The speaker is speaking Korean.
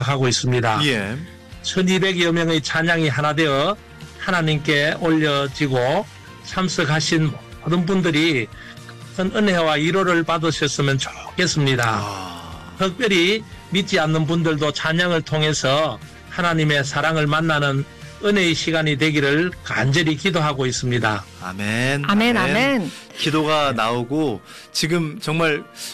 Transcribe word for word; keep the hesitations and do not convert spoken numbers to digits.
하고 있습니다. 예. 천이백여 명의 찬양이 하나 되어 하나님께 올려지고 참석하신 모든 분들이 큰 은혜와 위로를 받으셨으면 좋겠습니다. 아. 특별히 믿지 않는 분들도 찬양을 통해서 하나님의 사랑을 만나는 은혜의 시간이 되기를 간절히 기도하고 있습니다. 아멘. 아멘, 아멘. 기도가 나오고 지금 정말